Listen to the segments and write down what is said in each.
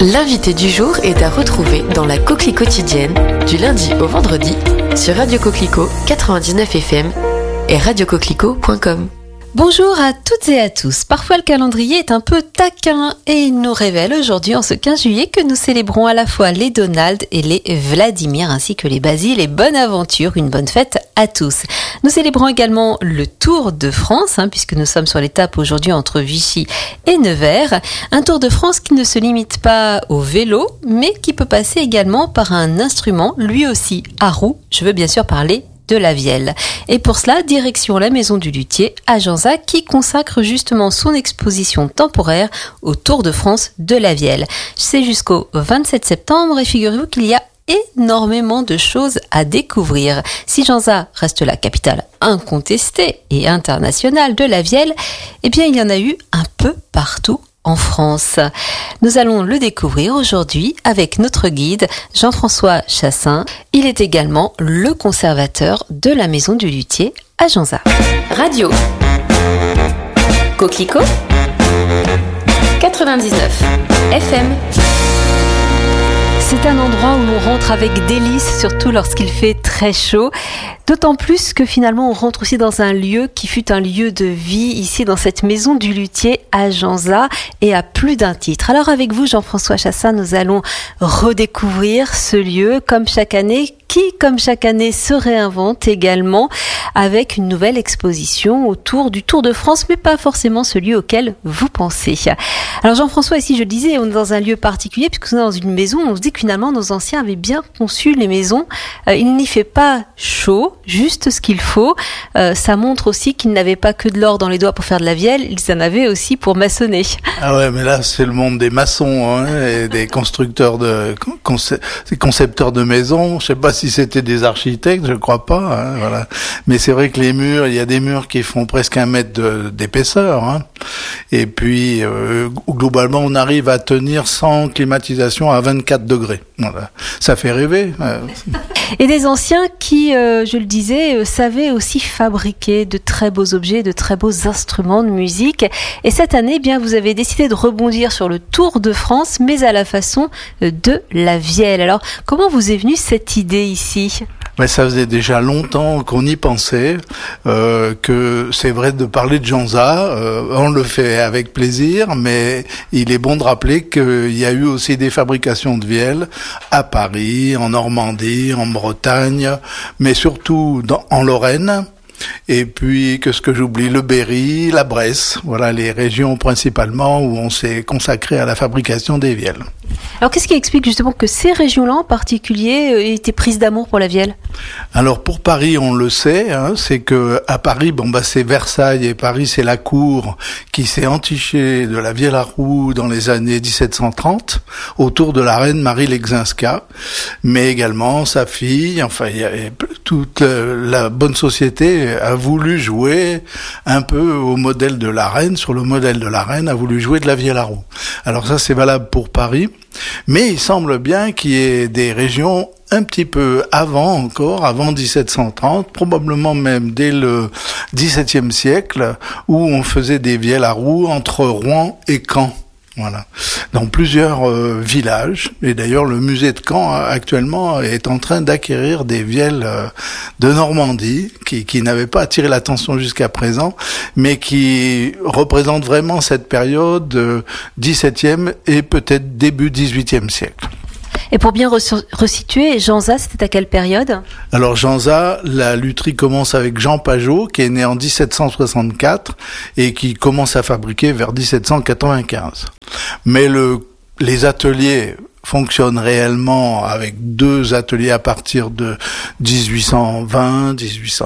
L'invité du jour est à retrouver dans la Coquelie quotidienne du lundi au vendredi sur Radio Coquelicot 99 FM et radiocoquelicot.com. Bonjour à toutes et à tous. Parfois le calendrier est un peu taquin et il nous révèle aujourd'hui en ce 15 juillet que nous célébrons à la fois les Donald et les Vladimir ainsi que les Basile et bonne aventure, une bonne fête à tous. Nous célébrons également le Tour de France puisque nous sommes sur l'étape aujourd'hui entre Vichy et Nevers. Un Tour de France qui ne se limite pas au vélo mais qui peut passer également par un instrument lui aussi à roue. Je veux bien sûr parler de la vielle. Et pour cela, direction la Maison du Luthier à Janzac qui consacre justement son exposition temporaire au Tour de France de la vielle. C'est jusqu'au 27 septembre et figurez-vous qu'il y a énormément de choses à découvrir. Si Janzac reste la capitale incontestée et internationale de la vielle, eh bien il y en a eu un peu partout en France. Nous allons le découvrir aujourd'hui avec notre guide Jean-François Chassin. Il est également le conservateur de la Maison du Luthier à Janzac. Radio Coquelicot 99 FM. C'est un endroit où l'on rentre avec délice, surtout lorsqu'il fait très chaud. D'autant plus que finalement on rentre aussi dans un lieu qui fut un lieu de vie ici dans cette Maison du Luthier à Janzac et à plus d'un titre. Alors avec vous Jean-François Chassin, nous allons redécouvrir ce lieu comme chaque année se réinvente également avec une nouvelle exposition autour du Tour de France, mais pas forcément celui auquel vous pensez. Alors Jean-François, ici je le disais, on est dans un lieu particulier puisque nous sommes dans une maison, on se dit que finalement nos anciens avaient bien conçu les maisons. Il n'y fait pas chaud, juste ce qu'il faut. Ça montre aussi qu'ils n'avaient pas que de l'or dans les doigts pour faire de la vielle, ils en avaient aussi pour maçonner. Ah ouais, mais là c'est le monde des maçons et des constructeurs des concepteurs de maisons. Je sais pas si c'était des architectes, je crois pas. Voilà. Mais c'est vrai que les murs, il y a des murs qui font presque 1 mètre d'épaisseur. Et puis globalement, on arrive à tenir sans climatisation à 24 degrés. Voilà. Ça fait rêver. Et des anciens qui, je le disais, savaient aussi fabriquer de très beaux objets, de très beaux instruments de musique. Et cette année, bien, vous avez décidé de rebondir sur le Tour de France, mais à la façon de la vielle. Alors, comment vous est venue cette idée ici ? Mais ça faisait déjà longtemps qu'on y pensait, que c'est vrai de parler de Janzac, on le fait avec plaisir, mais il est bon de rappeler qu'il y a eu aussi des fabrications de vielle à Paris, en Normandie, en Bretagne, mais surtout en Lorraine. Et puis, qu'est-ce que j'oublie, le Berry, la Bresse, voilà les régions principalement où on s'est consacré à la fabrication des vielles. Alors, qu'est-ce qui explique justement que ces régions-là en particulier étaient prises d'amour pour la vielle ? Alors, pour Paris, on le sait, c'est que à Paris, c'est Versailles et Paris, c'est la cour qui s'est entichée de la vielle à roue dans les années 1730 autour de la reine Marie Leczinska, mais également sa fille, toute la bonne société a voulu jouer un peu au modèle de la reine, sur le modèle de la reine, a voulu jouer de la vielle à roue. Alors ça, c'est valable pour Paris, mais il semble bien qu'il y ait des régions un petit peu avant 1730, probablement même dès le XVIIe siècle, où on faisait des vielles à roue entre Rouen et Caen. Voilà, dans plusieurs villages, et d'ailleurs le musée de Caen actuellement est en train d'acquérir des vielles de Normandie qui n'avaient pas attiré l'attention jusqu'à présent, mais qui représentent vraiment cette période 17e et peut-être début 18e siècle. Et pour bien resituer, Janzac, c'était à quelle période ? Alors Janzac, la lutherie commence avec Jean Pajot, qui est né en 1764 et qui commence à fabriquer vers 1795. Mais les ateliers fonctionnent réellement avec 2 ateliers à partir de 1820.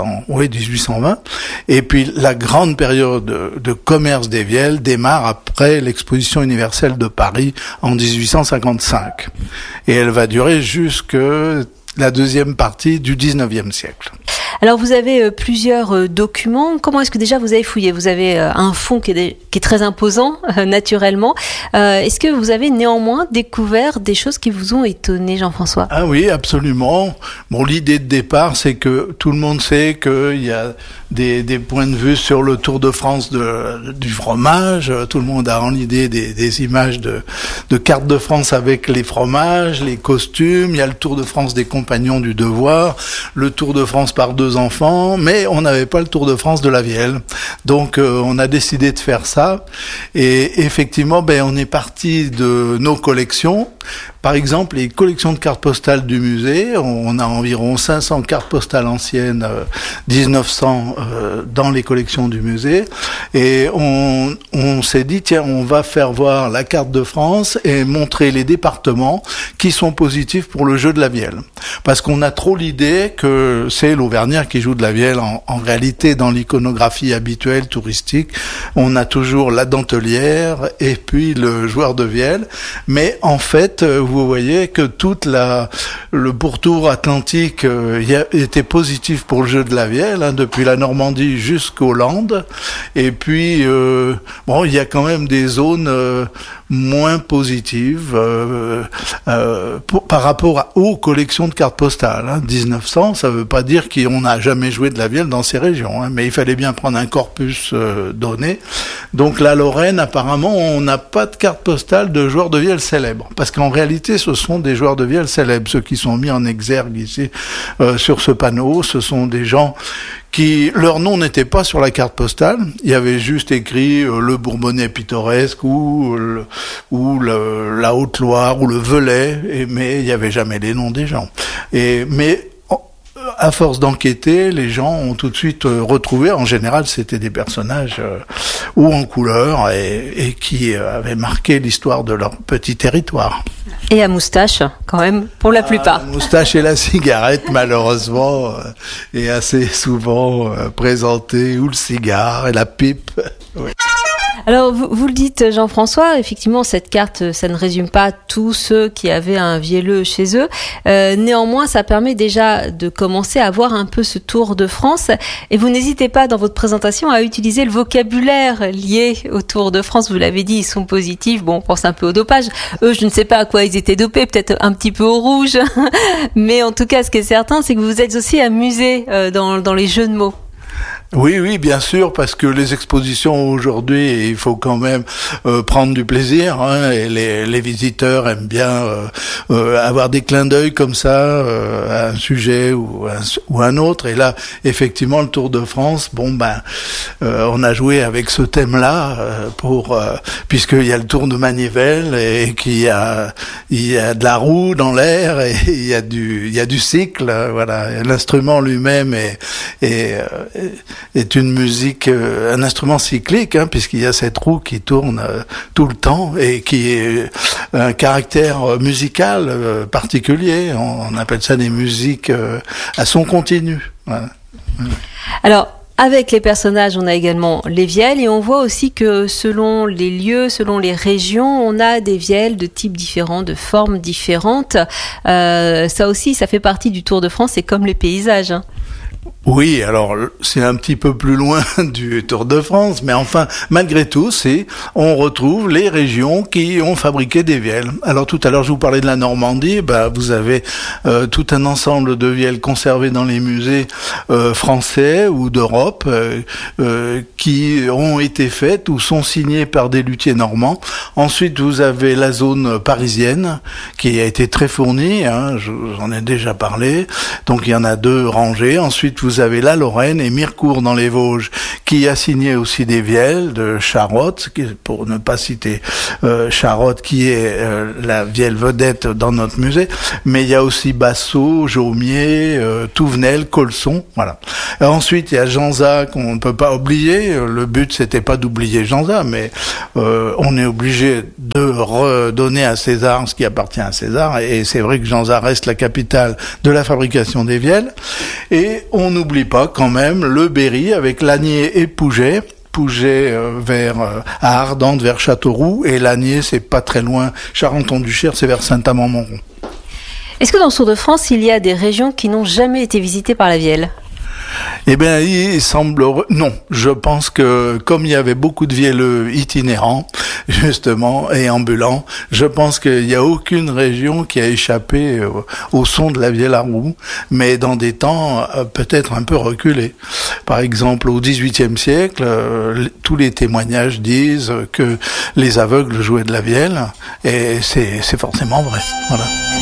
Et puis la grande période de commerce des vielles démarre après l'exposition universelle de Paris en 1855. Et elle va durer jusque la deuxième partie du 19e siècle. Alors vous avez plusieurs documents. Comment est-ce que déjà vous avez fouillé ? Vous avez un fond qui est très imposant, naturellement. Est-ce que vous avez néanmoins découvert des choses qui vous ont étonné, Jean-François ? Ah oui, absolument. Bon, l'idée de départ, c'est que tout le monde sait qu'il y a des points de vue sur le Tour de France du fromage. Tout le monde a en idée des images de cartes de France avec les fromages, les costumes. Il y a le Tour de France des compagnons du devoir, le Tour de France par 2 enfants, mais on n'avait pas le Tour de France de la Vielle. Donc on a décidé de faire ça. Et effectivement, on est parti de nos collections. Par exemple, les collections de cartes postales du musée, on a environ 500 cartes postales anciennes 1900 dans les collections du musée, et on s'est dit tiens, on va faire voir la carte de France et montrer les départements qui sont positifs pour le jeu de la vielle, parce qu'on a trop l'idée que c'est l'Auvergnat qui joue de la vielle. En réalité, dans l'iconographie habituelle touristique, on a toujours la dentelière et puis le joueur de vielle, mais en fait vous voyez que le pourtour atlantique était positif pour le jeu de la vielle, depuis la Normandie jusqu'aux Landes. Et puis, il y a quand même des zones moins positives par rapport aux collections de cartes postales. 1900, ça veut pas dire qu'on n'a jamais joué de la vielle dans ces régions, mais il fallait bien prendre un corpus donné. Donc la Lorraine, apparemment, on n'a pas de carte postale de joueurs de vielle célèbres, parce qu'en réalité, ce sont des joueurs de vielle célèbres, ceux qui sont mis en exergue ici sur ce panneau. Ce sont des gens qui, leur nom n'était pas sur la carte postale. Il y avait juste écrit le Bourbonnais pittoresque ou la Haute-Loire ou le Velay, mais il n'y avait jamais les noms des gens. Mais à force d'enquêter, les gens ont tout de suite retrouvé, en général c'était des personnages hauts en couleur et qui avaient marqué l'histoire de leur petit territoire. Et à moustache, quand même, pour la plupart. La moustache et la cigarette, malheureusement, est assez souvent présentée, ou le cigare et la pipe. Oui. Alors, vous le dites, Jean-François, effectivement, cette carte, ça ne résume pas tous ceux qui avaient un vielleux chez eux. Néanmoins, ça permet déjà de commencer à voir un peu ce Tour de France. Et vous n'hésitez pas, dans votre présentation, à utiliser le vocabulaire lié au Tour de France. Vous l'avez dit, ils sont positifs. Bon, on pense un peu au dopage. Eux, je ne sais pas à quoi ils étaient dopés, peut-être un petit peu au rouge. Mais en tout cas, ce qui est certain, c'est que vous êtes aussi amusés dans les jeux de mots. Oui, bien sûr, parce que les expositions aujourd'hui, il faut quand même prendre du plaisir, et les visiteurs aiment bien avoir des clins d'œil comme ça à un sujet ou un autre. Et là, effectivement, le Tour de France, on a joué avec ce thème-là puisqu'il y a le Tour de Manivelle et il y a de la roue dans l'air et il y a du cycle. Voilà, l'instrument lui-même est une musique, un instrument cyclique, puisqu'il y a cette roue qui tourne tout le temps et qui est un caractère musical particulier. On appelle ça des musiques à son continu. Voilà. Alors, avec les personnages, on a également les vielles et on voit aussi que selon les lieux, selon les régions, on a des vielles de types différents, de formes différentes. Ça aussi, ça fait partie du Tour de France, c'est comme les paysages. Oui, alors c'est un petit peu plus loin du Tour de France, mais enfin, malgré tout, on retrouve les régions qui ont fabriqué des vielles. Alors tout à l'heure, je vous parlais de la Normandie, vous avez tout un ensemble de vielles conservées dans les musées français ou d'Europe qui ont été faites ou sont signées par des luthiers normands. Ensuite, vous avez la zone parisienne qui a été très fournie, j'en ai déjà parlé, donc il y en a 2 rangées. Ensuite, vous avez la Lorraine et Mirecourt dans les Vosges qui a signé aussi des vielles de Charrotte, pour ne pas citer Charrotte qui est la vielle vedette dans notre musée, mais il y a aussi Bassot, Jaumier, Touvenel, Colson, voilà. Et ensuite il y a Janzat qu'on ne peut pas oublier. Le but c'était pas d'oublier Janzat, mais on est obligé de redonner à César ce qui appartient à César, et c'est vrai que Janzat reste la capitale de la fabrication des vielles. Et on n'oublie pas quand même le Berry avec Lagnier et Pouget vers à Ardentes, vers Châteauroux, et Lagnier c'est pas très loin, Charenton-du-Cher c'est vers Saint-Amand-Montrond. Est-ce que dans le Tour de France, il y a des régions qui n'ont jamais été visitées par la Vielle ? Eh bien, il semble... Non, je pense que comme il y avait beaucoup de vielleux itinérants, justement, et ambulants, je pense qu'il n'y a aucune région qui a échappé au son de la vielle à roue, mais dans des temps peut-être un peu reculés. Par exemple, au XVIIIe siècle, tous les témoignages disent que les aveugles jouaient de la vielle, et c'est forcément vrai. Voilà.